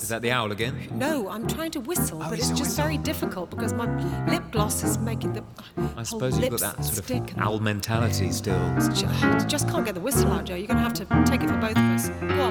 Is that the owl again? No, I'm trying to whistle, but it's it's a just whistle. very difficult because my lip gloss is making the I suppose you've got that sort of owl mentality still. Just can't get the whistle out, Joe. You're going to have to take it for both of us. Go on.